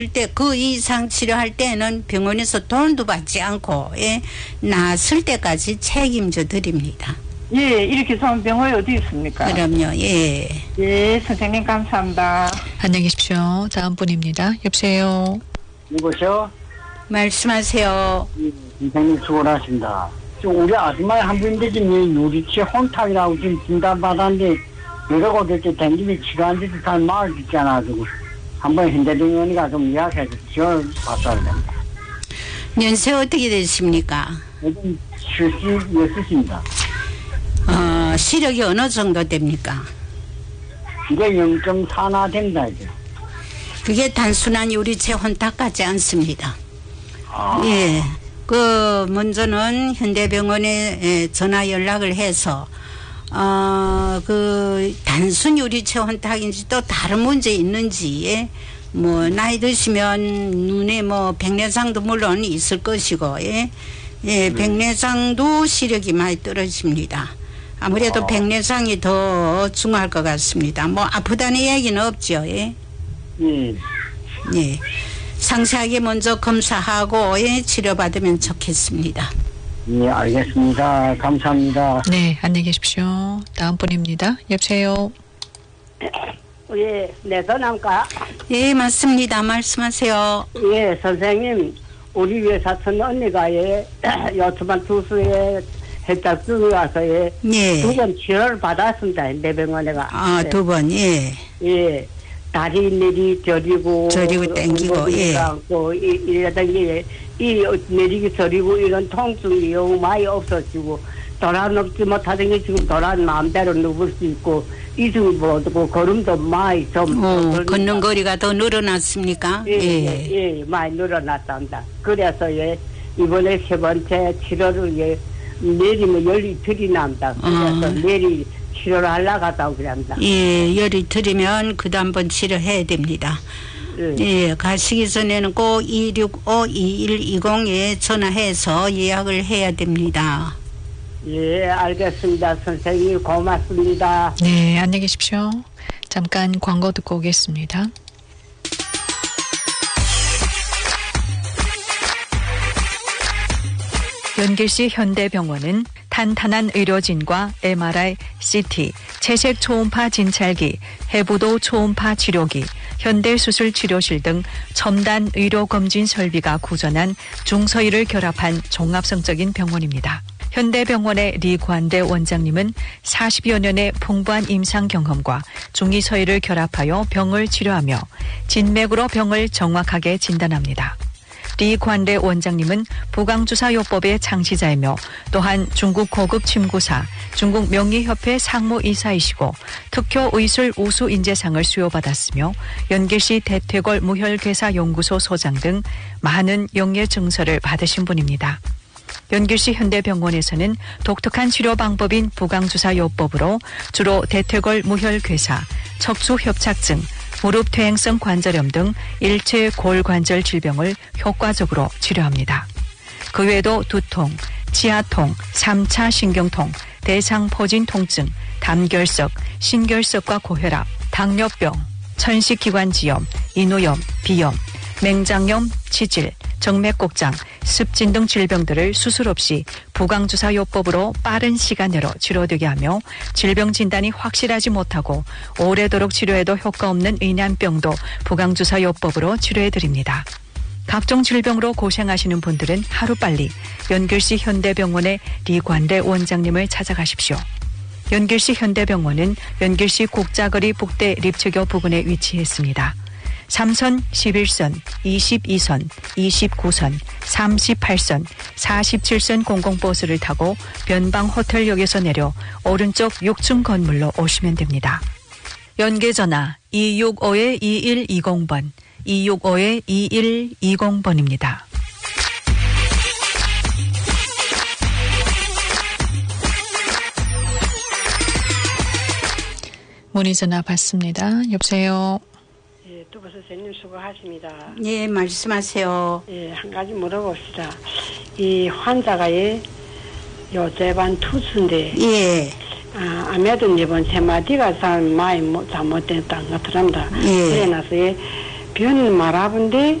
때 그 이상 치료할 때는 병원에서 돈도 받지 않고 나았을 때까지 책임져 드립니다. 예, 이렇게 좋은 병원이 어디 있습니까? 그럼요. 예. 예, 선생님 감사합니다. 안녕히 계십시오. 다음 분입니다. 여보세요. 여보세요? 말씀하세요. 선생님 수고하십니다. 우리 아줌마 한 분인데 지금 유리치 혼탁이라고 지금 진단받았는데 이러고 이렇게 댕기면 치료한 지도 잘 마을 있잖아. 한번 현대병원에 가서 이야기해서 지원을 받아야 됩니다. 연세 어떻게 되십니까? 요즘 76입니다. 시력이 어느 정도 됩니까? 이게 0.4나 된다 이제. 그게 단순한 유리체 혼탁 같지 않습니다. 예. 먼저는 현대병원에 전화 연락을 해서, 단순 유리체 혼탁인지 또 다른 문제 있는지, 나이 드시면 눈에 백내장도 물론 있을 것이고, 백내장도 시력이 많이 떨어집니다. 아무래도 백내장이 더 중요할 것 같습니다. 아프다는 얘기는 없죠, 예? 예. 상세하게 먼저 검사하고 치료받으면 좋겠습니다. 예, 알겠습니다. 감사합니다. 네, 안녕히 계십시오. 다음 분입니다. 여보세요. 예, 내 전화인가? 예, 맞습니다. 말씀하세요. 예, 선생님, 우리 외사촌 언니가 요트만 투수에 해딱증이 와서 예. 2번 치료를 받았습니다. 내 병원에가. 2번, 예. 예. 다리 내리 저리고 땡기고, 예. 이러던 게, 내리기 저리고 이런 통증이 너무 많이 없어지고, 돌아눕지 못하던 게 지금 마음대로 누울 수 있고, 이승 못하고, 걸음도 많이 좀. 걷는 거리가 더 늘어났습니까? 예, 많이 늘어났답니다. 그래서 이번에 3번째 치료를 내리면 열이 들이 납니다. 그래서 내리 치료를 하려고 하다고 그럽니다. 예, 열이 들이면 그도 한번 치료해야 됩니다. 예, 가시기 전에는 꼭 265-2120에 전화해서 예약을 해야 됩니다. 예, 알겠습니다. 선생님 고맙습니다. 네, 안녕히 계십시오. 잠깐 광고 듣고 오겠습니다. 연길시 현대병원은 탄탄한 의료진과 MRI, CT, 채색 초음파 진찰기, 해부도 초음파 치료기, 현대수술 치료실 등 첨단 의료검진 설비가 구전한 중서의를 결합한 종합성적인 병원입니다. 현대병원의 리관대 원장님은 40여 년의 풍부한 임상 경험과 중의서의를 결합하여 병을 치료하며 진맥으로 병을 정확하게 진단합니다. 리관대 원장님은 부강주사요법의 창시자이며 또한 중국 고급 침구사, 중국 명의협회 상무이사이시고 특효의술 우수인재상을 수여받았으며 연길시 대퇴골 무혈괴사연구소 소장 등 많은 영예 증서를 받으신 분입니다. 연길시 현대병원에서는 독특한 치료 방법인 부강주사요법으로 주로 대퇴골 무혈괴사, 척추협착증, 무릎 퇴행성 관절염 등 일체 골관절 질병을 효과적으로 치료합니다. 그 외에도 두통, 치아통, 3차 신경통, 대상포진 통증, 담결석, 신결석과 고혈압, 당뇨병, 천식기관지염, 인후염, 비염, 맹장염, 치질, 정맥곡장, 습진 등 질병들을 수술 없이 부강주사요법으로 빠른 시간 내로 치료되게 하며 질병 진단이 확실하지 못하고 오래도록 치료해도 효과 없는 의난병도 부강주사요법으로 치료해드립니다. 각종 질병으로 고생하시는 분들은 하루빨리 연길시 현대병원의 리관대 원장님을 찾아가십시오. 연길시 현대병원은 연길시 곡자거리 북대 립체교 부근에 위치했습니다. 3선, 11선, 22선, 29선, 38선, 47선 공공버스를 타고 변방호텔역에서 내려 오른쪽 6층 건물로 오시면 됩니다. 연계전화 265-2120번, 265-2120번입니다. 문의전화 받습니다. 여보세요. 두부 선생님 수고하십니다. 예, 말씀하세요. 예, 한 가지 물어봅시다. 이 환자가 요제반 투수인데, 예, 아무래도 이번 세 마디가 잘 많이 잘못됐다는 것 같습니다. 예. 그래서 변 말아본데